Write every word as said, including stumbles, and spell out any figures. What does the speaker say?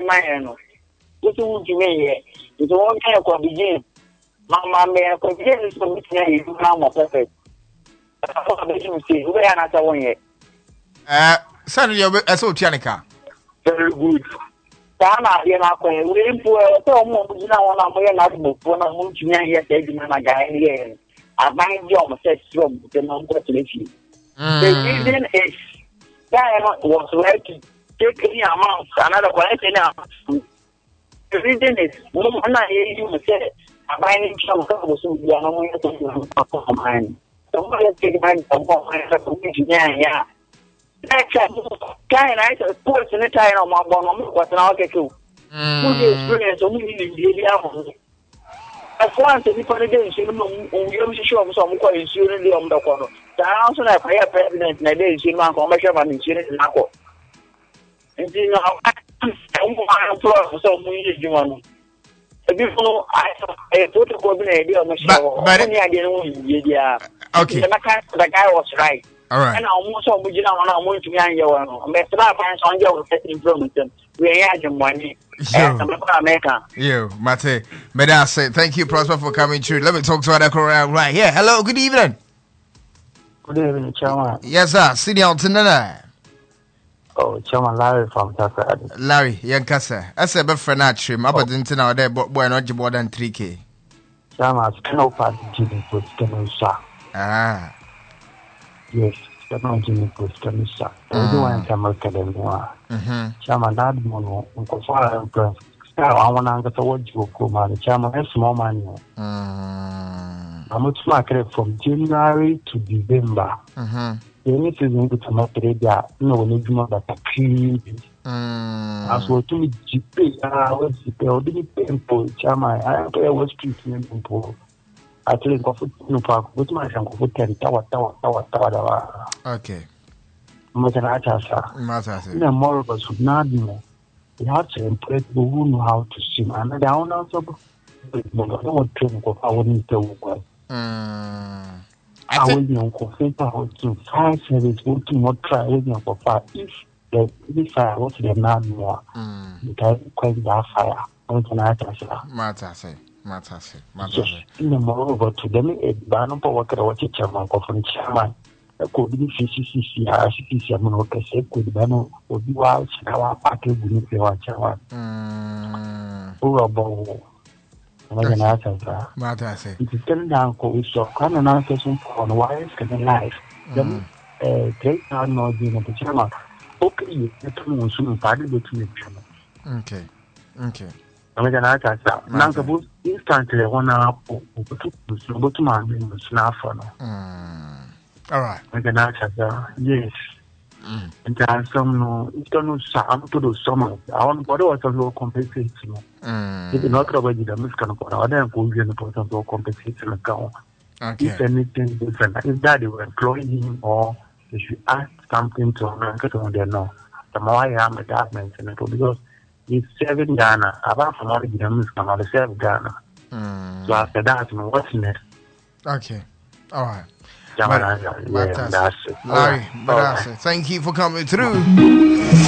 man. What would you mean? It's one kind of begin. Mamma, may I begin to meet you now, perfect. I bet you see, we are not one yet. Uh, son, you're a so Tianica. Very good. Sana, you're not going to win for so much. You know, I'm not going to one of them. Yes, I guy here. I mind your sex from the number to you. The reason is that was right to take any amount, another collection amount. The reason is, woman, I hear you say, I'm buying some trouble, so you are not going to have mine. Somebody take mine from mine, yeah. That's a guy and I said, put in a time on my bone, what's an okay too. Who experience only in the area. As once the people again, you know, show some quite insurance on the corner. The house and I pay a president, and I did see my commercial and insurance in Nako. And you know, I'm for some you want. Before I put a good idea on my show, but I didn't know. Okay, the guy was right. All right. And I almost saw you know, I'm going to be on your own. I'm on your improvement. We are your money. America. You, Mate. May I say thank you, Prosper, for coming through. Let me talk to other Korean right here. Hello, good evening. Good evening, Chairman. Yes, sir. Senior Altonana. Oh, Chairman Larry from Takra. Larry, Yankasa. I said, but for not trim. I didn't know that, but boy, not more than three K. Chairman, no party Jimmy put Kenosha. Ah. Yes, Kenosha Jimmy put Kenosha. Everyone can make it anymore. Chairman, that mono, Uncle Fire and Prince. I want to go to what you go, man. Chairman, that's small money. I'm not market from January to December. The only season to market there, no need to know that a clean. As well to me, G P, I was the painful. Chairman, I was treating people. I think of it, no park, with my uncle for ten tower, tower, tower, tower. Okay. Matanata, Matanata. No more of us would not know. We have to impress people who know how to swim. And I don't know, I don't want to train I wouldn't tell you. I would know, how to five service, what to not try with you for fire. If the if fire was the not more, you can quite that fire. Matanata. Matase. Matase. Matase. No more over to them, a banner for what I watch a chairman from chairman. Could be fifty C C, I see someone who can say, could be no, or do out our party with your chairman. Who are both. Matase. It is ten down, so come and answer some on wires can life. Then, a great time not being a chairman. Okay, you can soon party between each other. Okay, okay. I'm going to ask now the instantly one hour to go to my snap for now. All right. I can ask yes. And there are some, it's going to sound to do some. I want to go to a low compensation. If you're not already the miscan for other and go in the person to compensation account. If anything different, if that you employ him or you should ask something to America to them know. The more I am at that mention because it's seven Ghana, apart from all the miscan or the seven Ghana. So after that, I'm watching it. Okay. All right. Larry, Larry, thank you for coming through.